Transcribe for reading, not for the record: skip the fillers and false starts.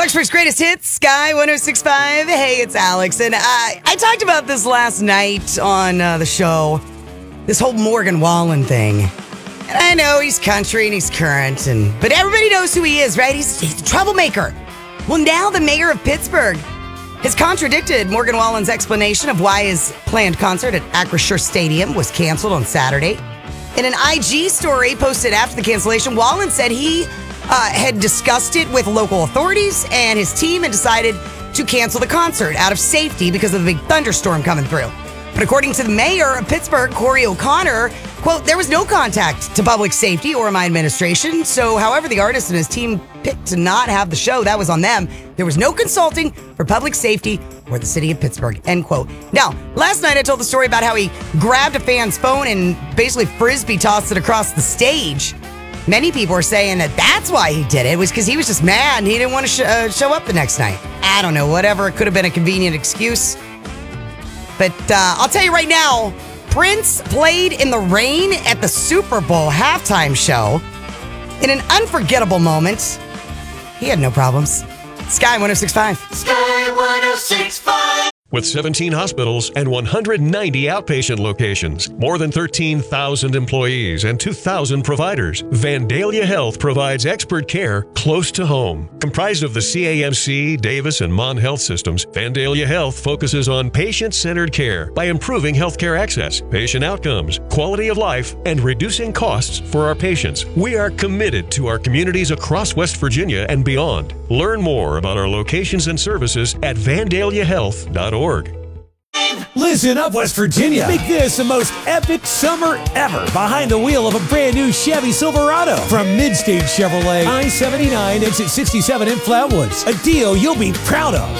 Clarksburg's greatest hits, Sky 106.5. Hey, it's Alex. And I talked about this last night on the show, this whole Morgan Wallen thing. And I know he's country and he's current, but everybody knows who he is, right? He's a troublemaker. Well, now the mayor of Pittsburgh has contradicted Morgan Wallen's explanation of why his planned concert at Acrisure Stadium was canceled on Saturday. In an IG story posted after the cancellation, Wallen said he had discussed it with local authorities and his team and decided to cancel the concert out of safety because of the big thunderstorm coming through. But according to the mayor of Pittsburgh, Corey O'Connor, quote, there was no contact to public safety or my administration. So however the artist and his team picked to not have the show, that was on them. There was no consulting for public safety or the city of Pittsburgh, end quote. Now, last night I told the story about how he grabbed a fan's phone and basically frisbee tossed it across the stage. Many people are saying that that's why he did it, was because he was just mad and he didn't want to show up the next night. I don't know, whatever. It could have been a convenient excuse. But I'll tell you right now, Prince played in the rain at the Super Bowl halftime show. In an unforgettable moment, he had no problems. Sky 106.5. Sky 106.5. With 17 hospitals and 190 outpatient locations, more than 13,000 employees and 2,000 providers, Vandalia Health provides expert care close to home. Comprised of the CAMC, Davis, and Mon Health systems, Vandalia Health focuses on patient-centered care by improving healthcare access, patient outcomes, quality of life, and reducing costs for our patients. We are committed to our communities across West Virginia and beyond. Learn more about our locations and services at vandaliahealth.org. Listen up, West Virginia. Make this the most epic summer ever behind the wheel of a brand new Chevy Silverado from Midstage Chevrolet, I-79, exit 67 in Flatwoods. A deal you'll be proud of.